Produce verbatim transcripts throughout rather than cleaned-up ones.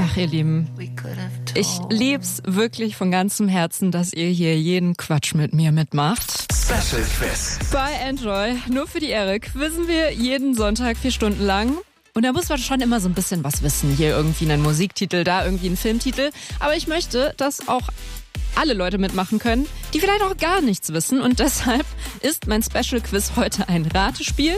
Ach, ihr Lieben, ich lieb's wirklich von ganzem Herzen, dass ihr hier jeden Quatsch mit mir mitmacht. Special Quiz. Bei Enjoy, nur für die Ehre, quizzen wir jeden Sonntag vier Stunden lang. Und da muss man schon immer so ein bisschen was wissen. Hier irgendwie einen Musiktitel, da irgendwie einen Filmtitel. Aber ich möchte, dass auch alle Leute mitmachen können, die vielleicht auch gar nichts wissen. Und deshalb ist mein Special Quiz heute ein Ratespiel.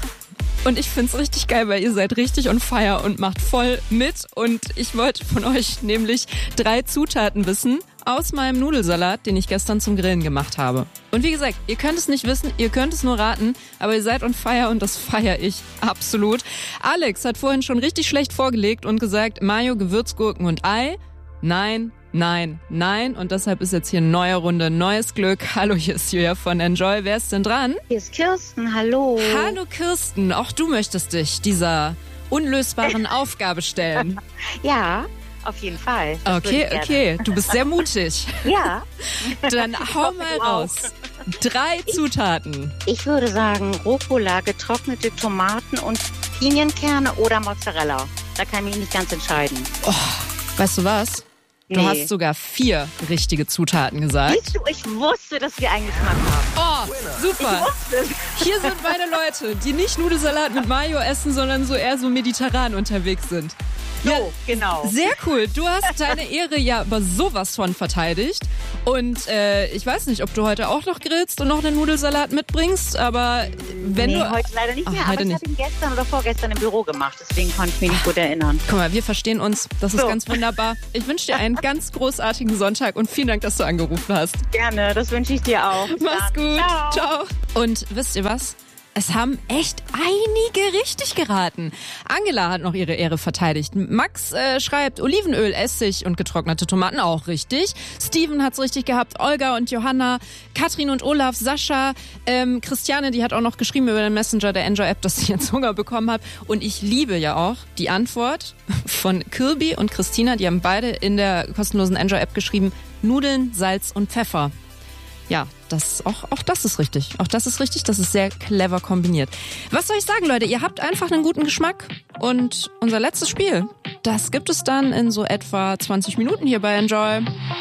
Und ich find's richtig geil, weil ihr seid richtig on fire und macht voll mit. Und ich wollte von euch nämlich drei Zutaten wissen aus meinem Nudelsalat, den ich gestern zum Grillen gemacht habe. Und wie gesagt, ihr könnt es nicht wissen, ihr könnt es nur raten, aber ihr seid on fire und das feiere ich absolut. Alex hat vorhin schon richtig schlecht vorgelegt und gesagt, Mayo, Gewürzgurken und Ei. Nein, nein, nein. Und deshalb ist jetzt hier eine neue Runde, neues Glück. Hallo, hier ist Julia von Enjoy. Wer ist denn dran? Hier ist Kirsten, hallo. Hallo Kirsten, auch du möchtest dich dieser unlösbaren Aufgabe stellen. Ja, auf jeden Fall. Das Okay, okay, du bist sehr mutig. Ja. Dann hau mal raus. Drei Zutaten. Ich würde sagen Rucola, getrocknete Tomaten und Pinienkerne oder Mozzarella. Da kann ich mich nicht ganz entscheiden. Oh, weißt du was? Du Nee. hast sogar vier richtige Zutaten gesagt. Siehst du, ich wusste, dass wir einen Geschmack haben. Oh, super. Ich wusste es. Hier sind meine Leute, die nicht Nudelsalat mit Mayo essen, sondern so eher so mediterran unterwegs sind. So, genau. Sehr cool. Du hast deine Ehre ja aber sowas von verteidigt. Und äh, ich weiß nicht, ob du heute auch noch grillst und noch einen Nudelsalat mitbringst, aber wenn nee, du... heute leider nicht Ach, mehr, heute aber ich nicht. habe ihn gestern oder vorgestern im Büro gemacht, deswegen konnte ich mich nicht gut erinnern. Guck mal, wir verstehen uns. Das ist So. ganz wunderbar. Ich wünsche dir einen ganz großartigen Sonntag und vielen Dank, dass du angerufen hast. Gerne, das wünsche ich dir auch. Bis Mach's dann. gut. Ciao. Ciao. Und wisst ihr was? Es haben echt einige richtig geraten. Angela hat noch ihre Ehre verteidigt. Max äh, schreibt Olivenöl, Essig und getrocknete Tomaten auch richtig. Steven hat's richtig gehabt. Olga und Johanna, Katrin und Olaf, Sascha, ähm, Christiane, die hat auch noch geschrieben über den Messenger der Enjoy-App, dass sie jetzt Hunger bekommen hat. Und ich liebe ja auch die Antwort von Kirby und Christina. Die haben beide in der kostenlosen Enjoy-App geschrieben, Nudeln, Salz und Pfeffer. Ja, das, auch, auch das ist richtig. Auch das ist richtig, das ist sehr clever kombiniert. Was soll ich sagen, Leute? Ihr habt einfach einen guten Geschmack. Und unser letztes Spiel, das gibt es dann in so etwa zwanzig Minuten hier bei Enjoy.